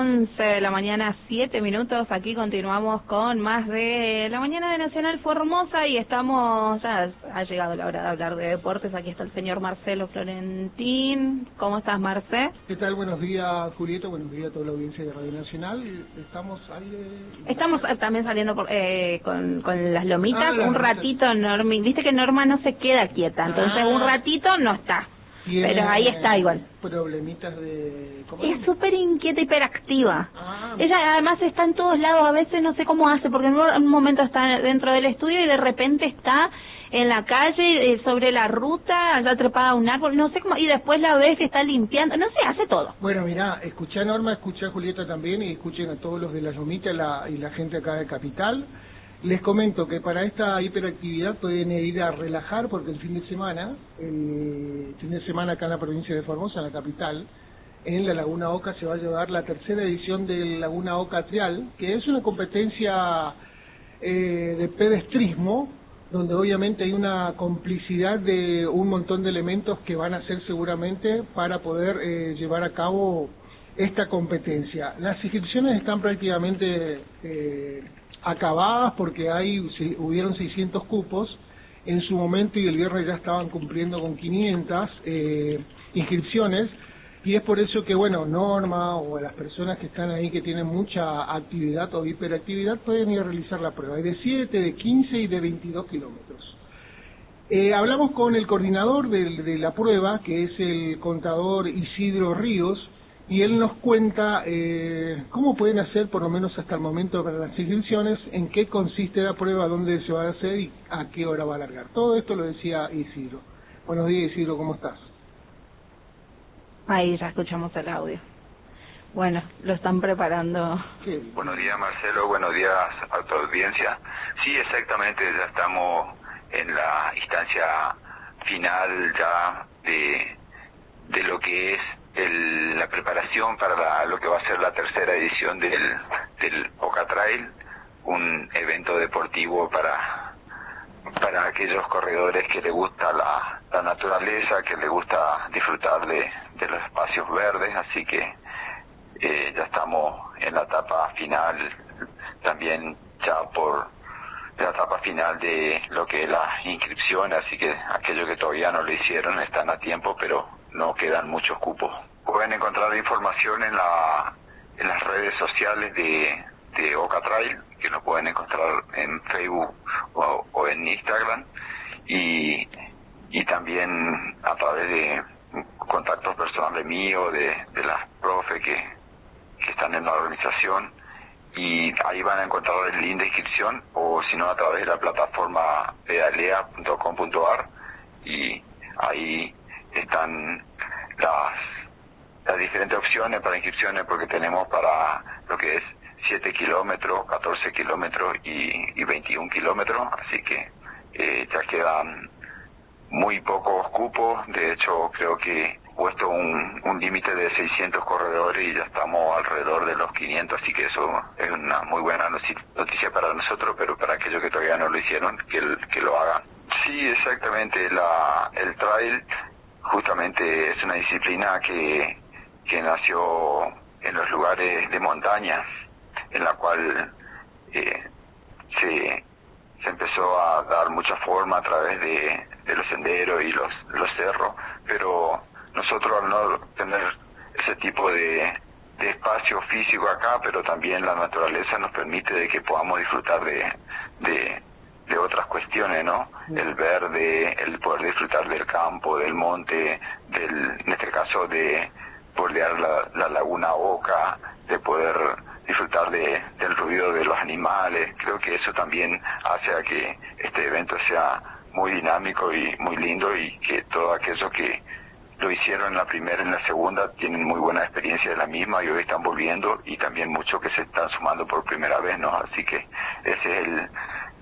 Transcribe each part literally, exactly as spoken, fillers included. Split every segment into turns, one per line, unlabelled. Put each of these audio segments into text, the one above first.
once de la mañana, siete minutos. Aquí continuamos con más de la mañana de Nacional Formosa y estamos, ya ha llegado la hora de hablar de deportes. Aquí está el señor Marcelo Florentín. ¿Cómo estás, Marce?
¿Qué tal? Buenos días, Julieta. Buenos días a toda la audiencia de Radio Nacional. Estamos ahí de...
Estamos también saliendo por, eh, con, con las lomitas.
Ah, las
un
lomitas.
ratito, Normi. Viste que Norma no se queda quieta, entonces
Ah.
un ratito no está. Pero ahí está igual.
Problemitas de... ¿cómo
Es súper inquieta, hiperactiva.
Ah.
Ella además está en todos lados, a veces no sé cómo hace, porque en un momento está dentro del estudio y de repente está en la calle, eh, sobre la ruta, allá trepada a un árbol, no sé cómo, y después la ves que está limpiando, no sé, hace todo.
Bueno, mirá, escuché a Norma, escuché a Julieta también y escuchen a todos los de la Lomita la, y la gente acá de Capital. Les comento que para esta hiperactividad pueden ir a relajar porque el fin de semana, el fin de semana acá en la provincia de Formosa, en la capital, en la Laguna Oca se va a llevar la tercera edición del Laguna Oca Trial, que es una competencia eh, de pedestrismo, donde obviamente hay una complicidad de un montón de elementos que van a ser seguramente para poder eh, llevar a cabo esta competencia. Las inscripciones están prácticamente... Eh, acabadas porque hay si, hubieron seiscientos cupos en su momento y el viernes ya estaban cumpliendo con quinientas eh, inscripciones y es por eso que bueno, Norma o las personas que están ahí que tienen mucha actividad o hiperactividad pueden ir a realizar la prueba. Hay de siete, de quince y de veintidós kilómetros. Eh, hablamos con el coordinador de, de la prueba, que es el contador Isidro Ríos, y él nos cuenta eh, cómo pueden hacer, por lo menos hasta el momento, para las inscripciones, en qué consiste la prueba, dónde se va a hacer y a qué hora va a alargar. Todo esto lo decía Isidro. Buenos días, Isidro, ¿cómo estás?
Ahí ya escuchamos el audio. Bueno, lo están preparando.
¿Qué?
Buenos días, Marcelo, buenos días a tu audiencia. Sí, exactamente, ya estamos en la instancia final ya de, de lo que es El, la preparación para la, lo que va a ser la tercera edición del, del Oca Trail, un evento deportivo para para aquellos corredores que les gusta la, la naturaleza, que les gusta disfrutar de, de los espacios verdes, así que eh, ya estamos en la etapa final, también ya por la etapa final de lo que es la inscripción, así que aquellos que todavía no lo hicieron están a tiempo, pero no quedan muchos cupos. Pueden encontrar información en la en las redes sociales de, de Oca Trail, que lo pueden encontrar en Facebook o, o en Instagram, y y también a través de contactos personales míos, de, de las profes que, que están en la organización, y ahí van a encontrar el link de inscripción, o si no a través de la plataforma pedalea punto com punto ar, y ahí están las, las diferentes opciones para inscripciones, porque tenemos para lo que es siete kilómetros, catorce kilómetros y, y veintiún kilómetros, así que eh, ya quedan muy pocos cupos. De hecho creo que he puesto un, un límite de seiscientos corredores y ya estamos alrededor de los quinientos, así que eso es una muy buena noticia para nosotros, pero para aquellos que todavía no lo hicieron, que, que lo hagan. Sí, exactamente, la, el trail justamente es una disciplina que, que nació en los lugares de montaña, en la cual eh, se, se empezó a dar mucha forma a través de, de los senderos y los, los cerros, pero nosotros al no tener ese tipo de, de espacio físico acá, pero también la naturaleza nos permite de que podamos disfrutar de, de, de otras cuestiones, ¿no? El verde, el poder disfrutar del campo, del monte, del, en este caso de bordear la, la laguna Oca, de poder disfrutar de, del ruido de los animales. Creo que eso también hace a que este evento sea muy dinámico y muy lindo, y que todos aquellos que lo hicieron en la primera y en la segunda tienen muy buena experiencia de la misma y hoy están volviendo, y también muchos que se están sumando por primera vez, ¿no? Así que ese es el,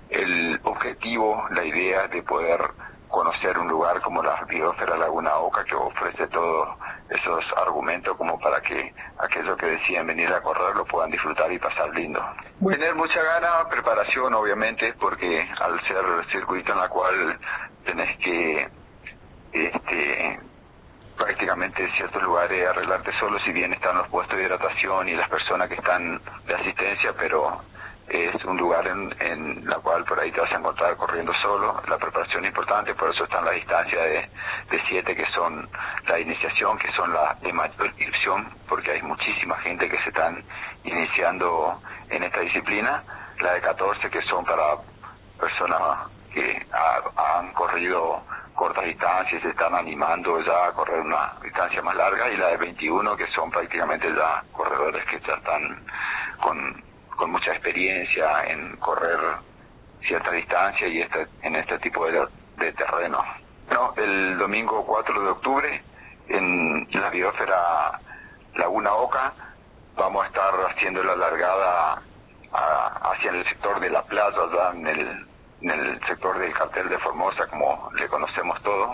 el objetivo, la idea de poder conocer un lugar como la biosfera Laguna Oca, que ofrece todos esos argumentos como para que aquellos que deciden venir a correr lo puedan disfrutar y pasar lindo. Bueno. Tener mucha gana, preparación obviamente, porque al ser circuito en la cual tenés que este prácticamente ciertos lugares arreglarte solo, si bien están los puestos de hidratación y las personas que están de asistencia, pero es un lugar en, en la cual por ahí te vas a encontrar corriendo solo. La preparación es importante, por eso están las distancias de, de siete, que son la iniciación, que son la de mayor inscripción, porque hay muchísima gente que se están iniciando en esta disciplina. La de catorce, que son para personas que ha, han corrido cortas distancias y se están animando ya a correr una distancia más larga, y la de veintiuno, que son prácticamente ya corredores que ya están con, con mucha experiencia en correr cierta distancia y este, en este tipo de, de terreno. No, el domingo cuatro de octubre en la biosfera Laguna Oca vamos a estar haciendo la largada a, hacia el sector de la playa, ya en el en el sector del cartel de Formosa, como le conocemos todos.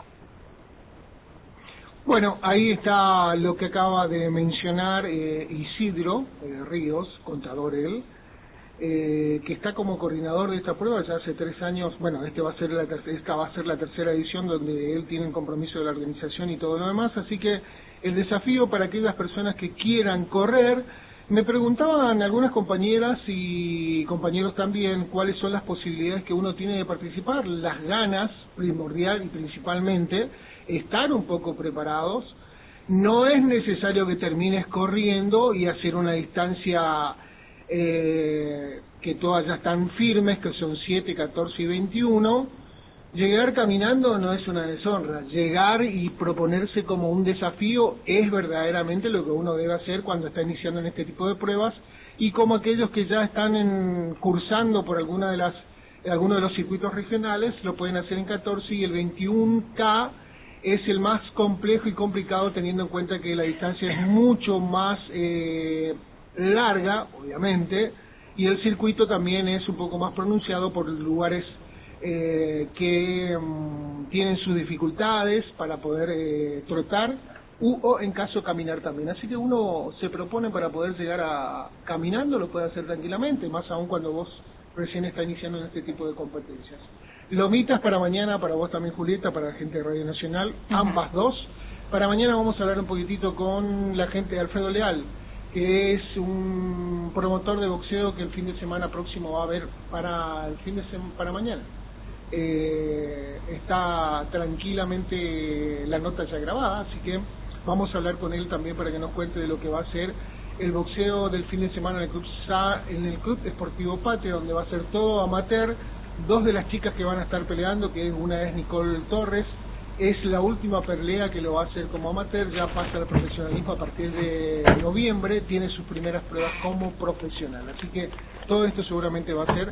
Bueno, ahí está lo que acaba de mencionar eh, Isidro eh, Ríos, contador él, eh, que está como coordinador de esta prueba ya hace tres años. Bueno, este va a ser la esta va a ser la tercera edición donde él tiene un compromiso de la organización y todo lo demás, así que el desafío para aquellas personas que quieran correr. Me preguntaban algunas compañeras y compañeros también cuáles son las posibilidades que uno tiene de participar, las ganas, primordial y principalmente, estar un poco preparados. No es necesario que termines corriendo y hacer una distancia eh, que todas ya están firmes, que son siete, catorce y veintiuno. Llegar caminando no es una deshonra. Llegar y proponerse como un desafío es verdaderamente lo que uno debe hacer cuando está iniciando en este tipo de pruebas, y como aquellos que ya están en, cursando por alguna de las alguno de los circuitos regionales lo pueden hacer en catorce, y el veintiuno K es el más complejo y complicado, teniendo en cuenta que la distancia es mucho más eh, larga, obviamente, y el circuito también es un poco más pronunciado por lugares Eh, que um, tienen sus dificultades para poder eh, trotar u, o en caso caminar también. Así que uno se propone para poder llegar a caminando, lo puede hacer tranquilamente, más aún cuando vos recién está iniciando en este tipo de competencias. Lomitas para mañana, para vos también, Julieta, para la gente de Radio Nacional, uh-huh. Ambas dos. Para mañana vamos a hablar un poquitito con la gente de Alfredo Leal, que es un promotor de boxeo que el fin de semana próximo va a haber para el fin de semana, para mañana. Eh, está tranquilamente la nota ya grabada, así que vamos a hablar con él también para que nos cuente de lo que va a ser el boxeo del fin de semana en el Club Sa, en el Club Esportivo Patria, donde va a ser todo amateur. Dos de las chicas que van a estar peleando, que una es Nicole Torres, es la última pelea que lo va a hacer como amateur, ya pasa al profesionalismo a partir de noviembre, tiene sus primeras pruebas como profesional, así que todo esto seguramente va a ser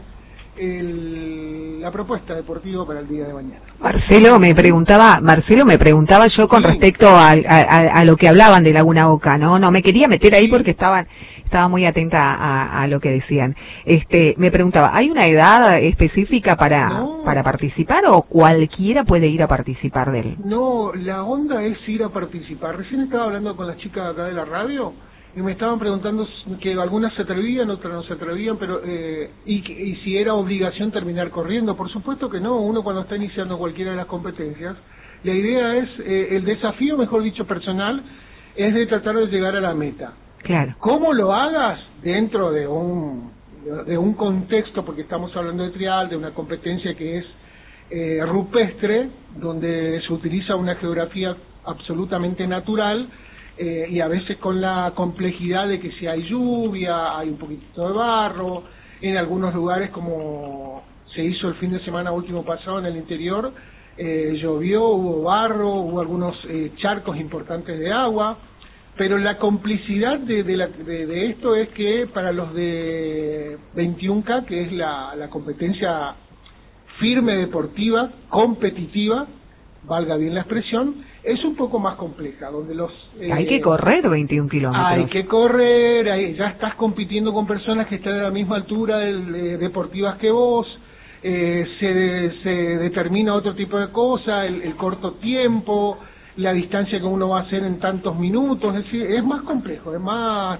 El, la propuesta deportiva para el día de mañana.
Marcelo me preguntaba, Marcelo me preguntaba yo con sí. respecto a, a, a lo que hablaban de Laguna Oca, no, no me quería meter ahí sí. porque estaban, estaba muy atenta a, a lo que decían. Este, me preguntaba, ¿hay una edad específica para no. para participar o cualquiera puede ir a participar de él?
No, la onda es ir a participar. Recién estaba hablando con las chicas acá de la radio y me estaban preguntando que algunas se atrevían, otras no se atrevían, pero eh, y, y si era obligación terminar corriendo. Por supuesto que no, uno cuando está iniciando cualquiera de las competencias, la idea es, eh, el desafío, mejor dicho, personal, es de tratar de llegar a la meta.
Claro.
¿Cómo lo hagas? Dentro de un, de un contexto, porque estamos hablando de trial, de una competencia que es eh, rupestre, donde se utiliza una geografía absolutamente natural, Eh, y a veces con la complejidad de que si hay lluvia, hay un poquitito de barro, en algunos lugares como se hizo el fin de semana último pasado en el interior, eh, llovió, hubo barro, hubo algunos eh, charcos importantes de agua, pero la complicidad de, de, la, de, de esto es que para los de veintiuno K, que es la, la competencia firme deportiva, competitiva, valga bien la expresión, es un poco más compleja, donde los...
Eh, hay que correr veintiún kilómetros.
Hay que correr, hay, ya estás compitiendo con personas que están a la misma altura de, de, deportivas que vos, eh, se, se determina otro tipo de cosa, el, el corto tiempo, la distancia que uno va a hacer en tantos minutos, es decir, es más complejo, es más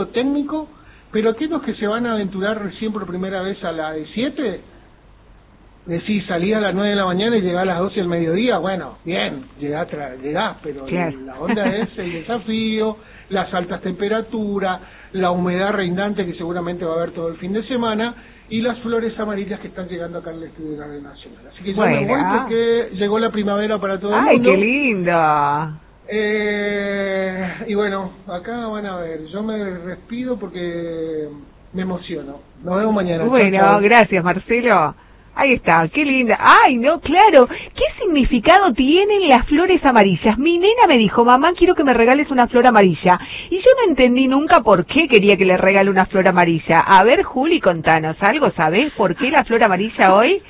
táctico-técnico, pero aquellos que se van a aventurar recién por primera vez a la de siete... decís, salís a las nueve de la mañana y llegás a las doce del mediodía, bueno, bien, llegás, llegás pero claro. La onda es el desafío, las altas temperaturas, la humedad reinante que seguramente va a haber todo el fin de semana, y las flores amarillas que están llegando acá al Estudio de Radio Nacional. Así que yo bueno. me voy porque llegó la primavera para todo el
¡Ay,
mundo.
¡Ay, qué lindo!
Eh, y bueno, acá van a ver, yo me despido porque me emociono. Nos vemos mañana.
Bueno, chau, chau. Gracias, Marcelo. Ahí está, qué linda. Ay, no, claro. ¿Qué significado tienen las flores amarillas? Mi nena me dijo, mamá, quiero que me regales una flor amarilla. Y yo no entendí nunca por qué quería que le regale una flor amarilla. A ver, Juli, contanos algo, ¿sabés por qué la flor amarilla hoy?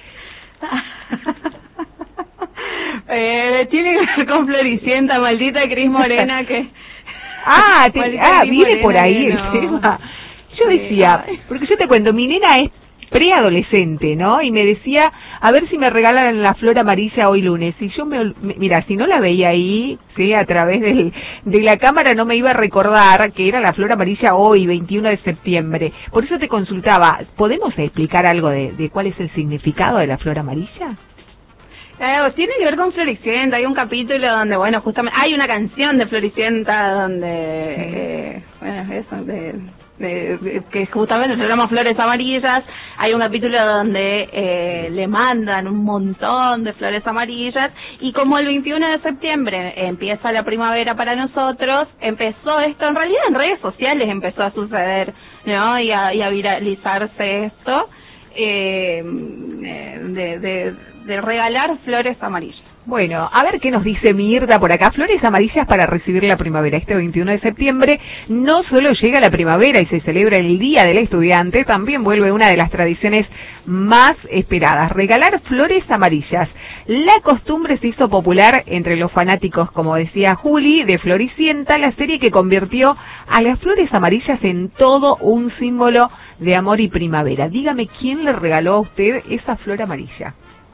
eh, tiene que ver con Floricienta, maldita Cris Morena, que...
Ah, te... ah viene por ahí el no. tema. Yo decía, porque yo te cuento, mi nena es preadolescente, ¿no? Y me decía, a ver si me regalan la flor amarilla hoy lunes. Y yo me, me mira, si no la veía ahí, sí, a través del, de la cámara no me iba a recordar que era la flor amarilla hoy, veintiuno de septiembre. Por eso te consultaba, ¿podemos explicar algo de, de cuál es el significado de la flor amarilla?
Eh, tiene que ver con Floricienta, hay un capítulo donde, bueno, justamente, hay una canción de Floricienta donde, eh, bueno, eso, de... De, de, que justamente se llama Flores Amarillas. Hay un capítulo donde eh, le mandan un montón de flores amarillas, y como el veintiuno de septiembre empieza la primavera para nosotros, empezó esto, en realidad en redes sociales empezó a suceder, ¿no? Y a, y a viralizarse esto eh, de, de, de regalar flores amarillas.
Bueno, a ver qué nos dice Mirta por acá. Flores amarillas para recibir la primavera. Este veintiuno de septiembre no solo llega la primavera y se celebra el Día del Estudiante, también vuelve una de las tradiciones más esperadas, regalar flores amarillas. La costumbre se hizo popular entre los fanáticos, como decía Juli, de Floricienta, la serie que convirtió a las flores amarillas en todo un símbolo de amor y primavera. Dígame, ¿quién le regaló a usted esa flor amarilla?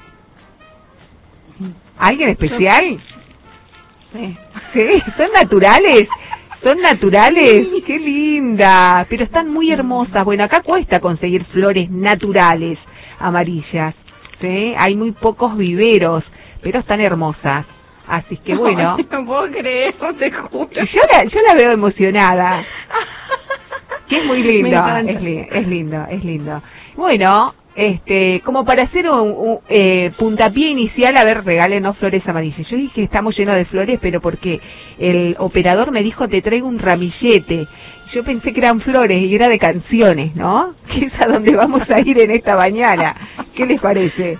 ¿Alguien especial?
Sí.
Sí, son naturales, son naturales, qué linda, pero están muy hermosas. Bueno, acá cuesta conseguir flores naturales amarillas, ¿sí? Hay muy pocos viveros, pero están hermosas. Así que bueno.
No, no puedo creer, no te juro.
Yo la, yo la veo emocionada. Que es muy lindo, es, li es lindo, es lindo. Bueno, este, como para hacer un, un eh, puntapié inicial, a ver, regálenos flores amarillas. Yo dije que estamos llenos de flores, pero porque el operador me dijo, te traigo un ramillete. Yo pensé que eran flores y era de canciones, ¿no? Que es a donde vamos a ir en esta mañana. ¿Qué les parece?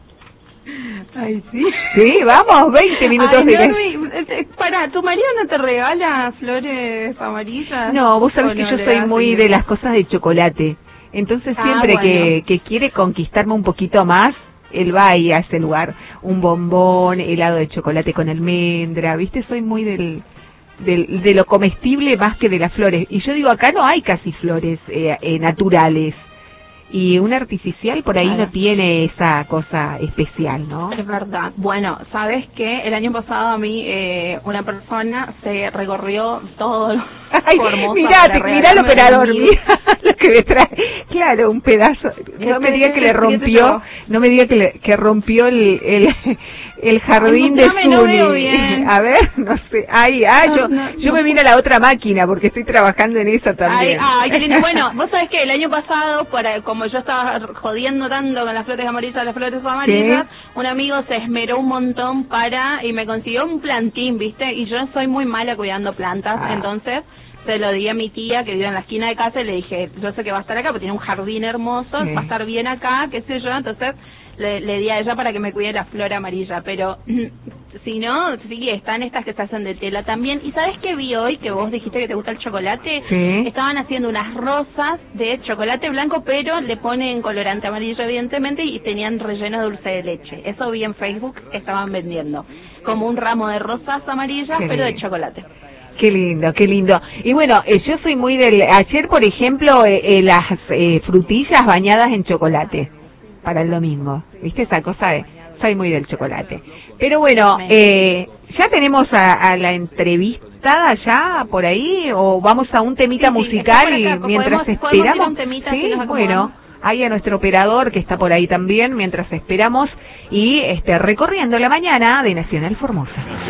Ay, sí.
Sí, vamos, veinte minutos
Ay,
de...
No, para, ¿tu marido no te regala flores amarillas?
No, vos sabés que
no
yo soy muy de las cosas de chocolate. Entonces siempre ah, bueno. que, que quiere conquistarme un poquito más, él va ahí a ese lugar. Un bombón, helado de chocolate con almendra, ¿viste? Soy muy del, del de lo comestible más que de las flores. Y yo digo, acá no hay casi flores eh, eh, naturales. Y un artificial por ahí claro. no tiene esa cosa especial, ¿no?
Es verdad. Bueno, ¿sabes qué? El año pasado a mí eh, una persona se recorrió todo
Ay, mirá, mirá el operador, mirá lo que me trae. Claro, un pedazo. No me diga que le rompió, no me diga que le que rompió el el, el jardín de Zuni.
No veo bien.
A ver, no sé. Ay, ay,
no,
yo
no,
yo
no.
me vine a la otra máquina porque estoy trabajando en eso también.
Ay, ay, qué lindo. Bueno, vos sabés que el año pasado, para, como yo estaba jodiendo tanto con las flores amarillas, las flores amarillas, ¿sí? Un amigo se esmeró un montón para, y me consiguió un plantín, ¿viste? Y yo soy muy mala cuidando plantas, ah. entonces se lo di a mi tía que vive en la esquina de casa y le dije, yo sé que va a estar acá, porque tiene un jardín hermoso, sí. va a estar bien acá, qué sé yo, entonces le, le di a ella para que me cuide la flor amarilla, pero si no, sí, están estas que se hacen de tela también. ¿Y sabes qué vi hoy? Que vos dijiste que te gusta el chocolate.
Sí.
Estaban haciendo unas rosas de chocolate blanco, pero le ponen colorante amarillo, evidentemente, y tenían relleno de dulce de leche. Eso vi en Facebook, estaban vendiendo como un ramo de rosas amarillas, qué pero lindo. De chocolate.
Qué lindo, qué lindo. Y bueno, eh, yo soy muy del... Ayer, por ejemplo, eh, eh, las eh, frutillas bañadas en chocolate para el domingo. ¿Viste esa cosa? De, soy muy del chocolate. Pero bueno, eh, ¿ya tenemos a, a la entrevistada ya por ahí? ¿O vamos a un temita
sí, sí,
musical
acá,
y mientras
podemos,
esperamos?
podemos un temita,
sí,
si nos
bueno, ahí a nuestro operador que está por ahí también mientras esperamos y este recorriendo la mañana de Nacional Formosa.